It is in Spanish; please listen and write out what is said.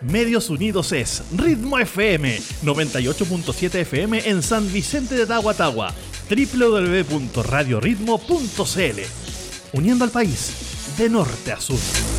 Medios Unidos es Ritmo FM, 98.7 FM en San Vicente de Tagua, www.radioritmo.cl. Uniendo al país de norte a sur.